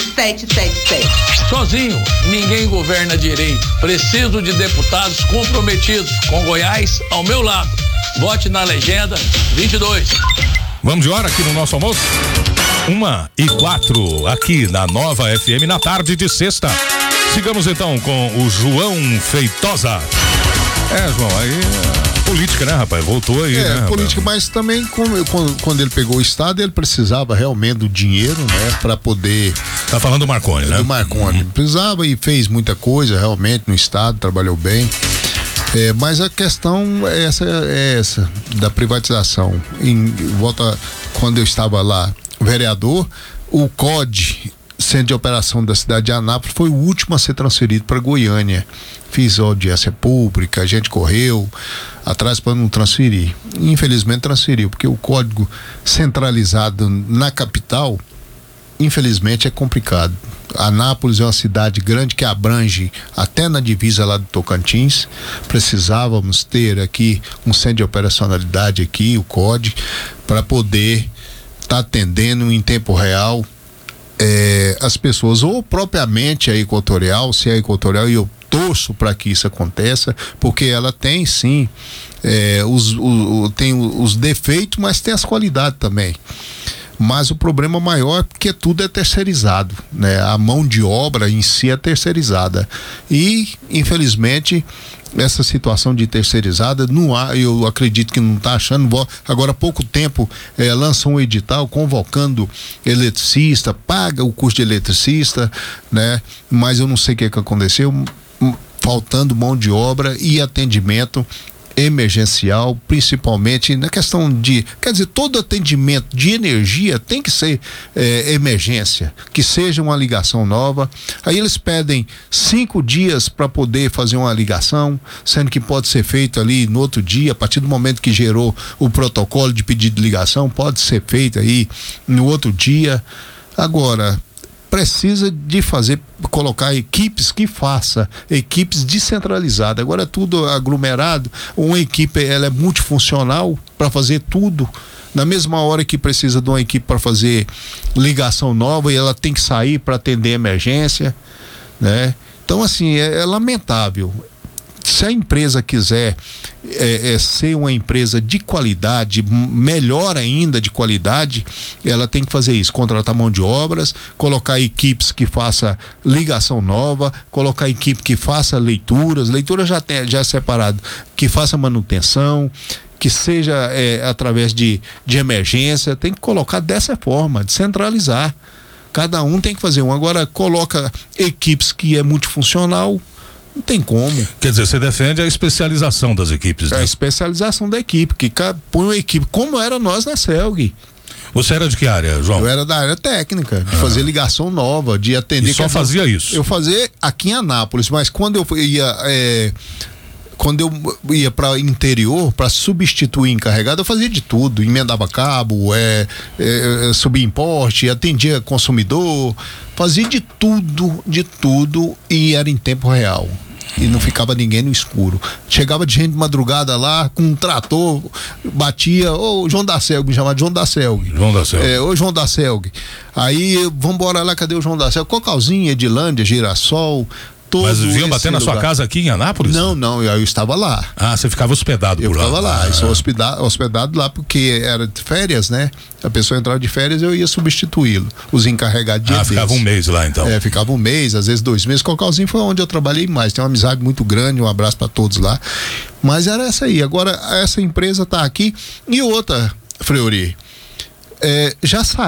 777. Sozinho, ninguém governa direito. Preciso de deputados comprometidos com Goiás ao meu lado. Vote na legenda 22. Vamos de hora aqui no nosso almoço? 1h04 aqui na Nova FM na tarde de sexta. Sigamos então com o João Feitosa. João, aí política, né, rapaz? Voltou aí, né? Política, mas também quando ele pegou o estado, ele precisava realmente do dinheiro, né? Pra poder... Tá falando do Marconi, né? Do Marconi. Precisava e fez muita coisa realmente no estado, trabalhou bem. Mas a questão é essa da privatização. Quando eu estava lá, vereador, o COD, Centro de Operação da cidade de Anápolis, foi o último a ser transferido para Goiânia. Fiz audiência pública, a gente correu atrás para não transferir. Infelizmente transferiu, porque o código centralizado na capital, infelizmente, é complicado. Anápolis é uma cidade grande que abrange até na divisa lá do Tocantins. Precisávamos ter aqui um centro de operacionalidade aqui, o COD, para poder estar atendendo em tempo real as pessoas, ou propriamente a Equatorial, se é a Equatorial, e eu torço para que isso aconteça, porque ela tem sim tem os defeitos, mas tem as qualidades também. Mas o problema maior é porque tudo é terceirizado, né? A mão de obra em si é terceirizada e, infelizmente, essa situação de terceirizada não há, eu acredito que não está achando. Agora há pouco tempo lançam um edital convocando eletricista, paga o custo de eletricista, né? Mas eu não sei o que aconteceu, faltando mão de obra e atendimento emergencial, principalmente na questão todo atendimento de energia tem que ser emergência, que seja uma ligação nova. Aí eles pedem 5 dias para poder fazer uma ligação, sendo que pode ser feito ali no outro dia, a partir do momento que gerou o protocolo de pedido de ligação, pode ser feito aí no outro dia. Agora, precisa de colocar equipes equipes descentralizadas. Agora é tudo aglomerado. Uma equipe, ela é multifuncional para fazer tudo. Na mesma hora que precisa de uma equipe para fazer ligação nova, e ela tem que sair para atender emergência, né? Então, assim, é lamentável. Se a empresa quiser ser uma empresa de qualidade, melhor ainda de qualidade, ela tem que fazer isso, contratar mão de obras, colocar equipes que faça ligação nova, colocar equipe que faça leitura já é separado, que faça manutenção, que seja através de emergência. Tem que colocar dessa forma, descentralizar. Cada um tem que fazer um. Agora coloca equipes que é multifuncional, não tem como. Quer dizer, você defende a especialização das equipes, né? A especialização da equipe, que põe uma equipe, como era nós na CELG. Você era de que área, João? Eu era da área técnica, de fazer ligação nova, de atender. E só fazia isso? Eu fazia aqui em Anápolis, mas quando eu ia para interior para substituir encarregado, eu fazia de tudo, emendava cabo, subia importe, atendia consumidor, fazia de tudo e era em tempo real. E não ficava ninguém no escuro. Chegava de gente de madrugada lá, com um trator, batia, ô João da Celg, me chamava de João da Celg. Ô João da Celg. Aí, vambora lá, cadê o João da Celg? Cocalzinho, Edilândia, Girassol. Mas vinham bater na sua casa aqui em Anápolis? Não, eu estava lá. Ah, você ficava hospedado por lá? Eu ficava lá, eu sou hospedado lá porque era de férias, né? A pessoa entrava de férias, eu ia substituí-lo, os encarregados de ficava um mês lá então? Ficava um mês, às vezes 2 meses. Cocalzinho foi onde eu trabalhei mais, tem uma amizade muito grande, um abraço para todos lá. Mas era essa aí. Agora, essa empresa tá aqui. E outra, Fleury, já saiu.